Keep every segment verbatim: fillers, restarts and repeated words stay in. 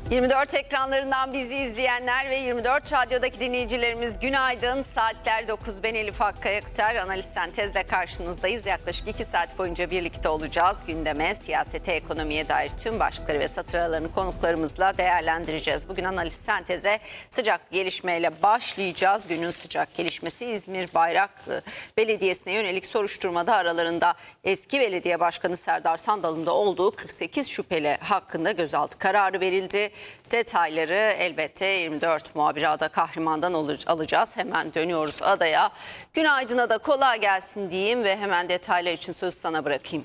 yirmi dört ekranlarından bizi izleyenler ve yirmi dört Radyo'daki dinleyicilerimiz günaydın. Saatler dokuz. Ben Elif Hakkı Yakıter. Analiz Sentez'le karşınızdayız. Yaklaşık iki saat boyunca birlikte olacağız. Gündeme, siyasete, ekonomiye dair tüm başlıkları ve satır aralarını konuklarımızla değerlendireceğiz. Bugün Analiz Sentez'e sıcak gelişmeyle başlayacağız. Günün sıcak gelişmesi İzmir Bayraklı Belediyesi'ne yönelik soruşturmada aralarında eski belediye başkanı Serdar Sandal'ın da olduğu kırk sekiz şüpheli hakkında gözaltı kararı verildi. Detayları elbette yirmi dört muhabiri Ada Kahraman'dan alacağız. Hemen dönüyoruz Ada'ya. Günaydın da kolay gelsin diyeyim ve hemen detaylar için sözü sana bırakayım.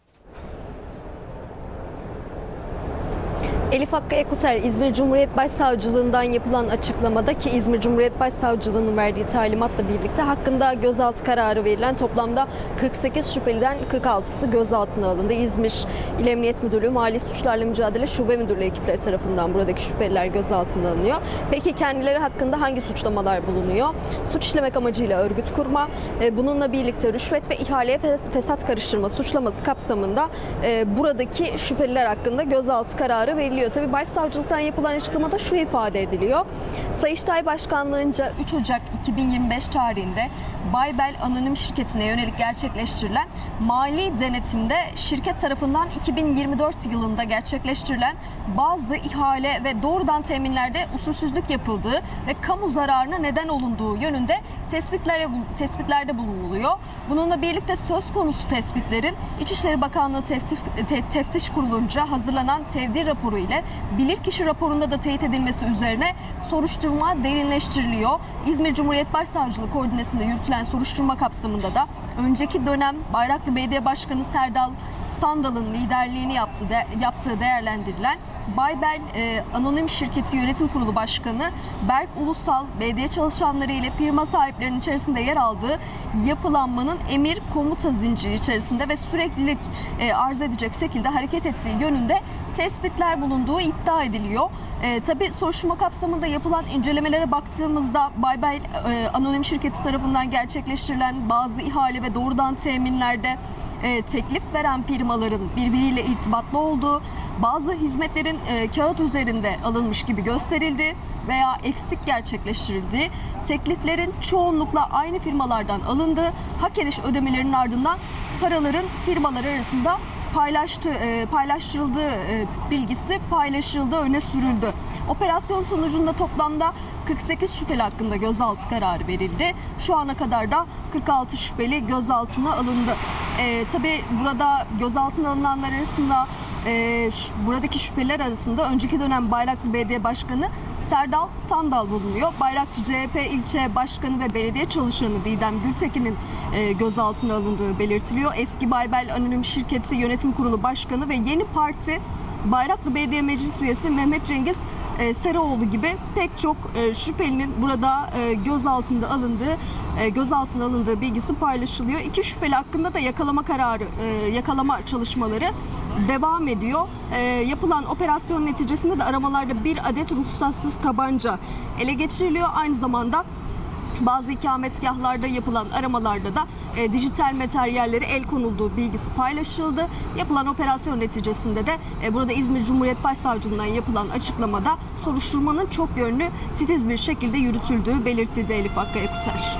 Elif Hakkı Ekuter, İzmir Cumhuriyet Başsavcılığından yapılan açıklamada ki İzmir Cumhuriyet Başsavcılığı'nın verdiği talimatla birlikte hakkında gözaltı kararı verilen toplamda kırk sekiz şüpheliden kırk altısı gözaltına alındı. İzmir İl Emniyet Müdürlüğü Mali Suçlarla Mücadele Şube Müdürlüğü ekipleri tarafından buradaki şüpheliler gözaltına alınıyor. Peki kendileri hakkında hangi suçlamalar bulunuyor? Suç işlemek amacıyla örgüt kurma, bununla birlikte rüşvet ve ihaleye fesat karıştırma suçlaması kapsamında buradaki şüpheliler hakkında gözaltı kararı veriliyor. Tabii Başsavcılıktan yapılan açıklamada şu ifade ediliyor. Sayıştay Başkanlığı'nca üç Ocak iki bin yirmi beş tarihinde Baybel Anonim Şirketi'ne yönelik gerçekleştirilen mali denetimde şirket tarafından iki bin yirmi dört yılında gerçekleştirilen bazı ihale ve doğrudan teminlerde usulsüzlük yapıldığı ve kamu zararına neden olunduğu yönünde tespitlere, tespitlerde bulunuluyor. Bununla birlikte söz konusu tespitlerin İçişleri Bakanlığı Teftiş, te, Teftiş Kurulu'nca hazırlanan tevdi raporu ile bilirkişi raporunda da teyit edilmesi üzerine soruşturma derinleştiriliyor. İzmir Cumhuriyet Başsavcılığı koordinesinde yürütülen soruşturma kapsamında da önceki dönem Bayraklı Belediye Başkanı Serdar Sandal'ın liderliğini yaptığı, de, yaptığı değerlendirilen Baybel e, Anonim Şirketi Yönetim Kurulu Başkanı Berk Ulusal, belediye çalışanları ile firma sahiplerinin içerisinde yer aldığı yapılanmanın emir komuta zinciri içerisinde ve süreklilik e, arz edecek şekilde hareket ettiği yönünde tespitler bulunduğu iddia ediliyor. E, tabii soruşturma kapsamında yapılan incelemelere baktığımızda Baybel e, Anonim Şirketi tarafından gerçekleştirilen bazı ihale ve doğrudan teminlerde E, teklif veren firmaların birbiriyle irtibatlı olduğu, bazı hizmetlerin e, kağıt üzerinde alınmış gibi gösterildi veya eksik gerçekleştirildiği, tekliflerin çoğunlukla aynı firmalardan alındığı, hak ediş ödemelerinin ardından paraların firmalar arasında paylaştı, e, paylaştırıldığı e, bilgisi paylaşıldı, öne sürüldü. Operasyon sonucunda toplamda kırk sekiz şüpheli hakkında gözaltı kararı verildi. Şu ana kadar da kırk altı şüpheli gözaltına alındı. E, tabii burada gözaltına alınanlar arasında e, şu, buradaki şüpheliler arasında önceki dönem Bayraklı Belediye Başkanı Serdar Sandal bulunuyor. Bayrakçı C H P ilçe başkanı ve belediye çalışanı Didem Gültekin'in e, gözaltına alındığı belirtiliyor. Eski Baybel Anonim Şirketi Yönetim Kurulu Başkanı ve Yeni Parti Bayraklı Belediye Meclis Üyesi Mehmet Cengiz e, Seraoğlu gibi pek çok e, şüphelinin burada e, gözaltında alındığı e, gözaltına alındığı bilgisi paylaşılıyor. İki şüpheli hakkında da yakalama kararı, e, yakalama çalışmaları devam ediyor. E, yapılan operasyon neticesinde de aramalarda bir adet ruhsatsız tabanca ele geçiriliyor. Aynı zamanda bazı ikametgahlarda yapılan aramalarda da e, dijital materyallere el konulduğu bilgisi paylaşıldı. Yapılan operasyon neticesinde de e, burada İzmir Cumhuriyet Başsavcılığından yapılan açıklamada soruşturmanın çok yönlü, titiz bir şekilde yürütüldüğü belirtildi Elif Hakkı Ekuter.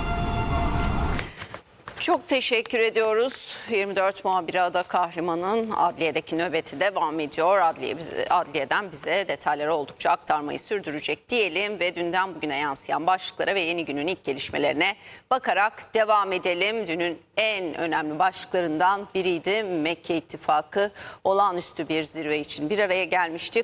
Çok teşekkür ediyoruz. yirmi dört muhabiri Ada Kahraman'ın adliyedeki nöbeti devam ediyor. Adliye bize, adliyeden bize detayları oldukça aktarmayı sürdürecek diyelim ve dünden bugüne yansıyan başlıklara ve yeni günün ilk gelişmelerine bakarak devam edelim. Dünün en önemli başlıklarından biriydi. Mekke İttifakı olağanüstü bir zirve için bir araya gelmişti.